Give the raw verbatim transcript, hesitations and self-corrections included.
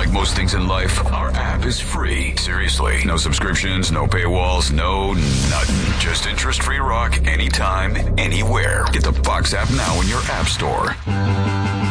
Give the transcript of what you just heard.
like most things in life, our app is free. Seriously. No subscriptions, no paywalls, no nothing. Just interest-free rock anytime, anywhere. Get the Fox app now in your app store.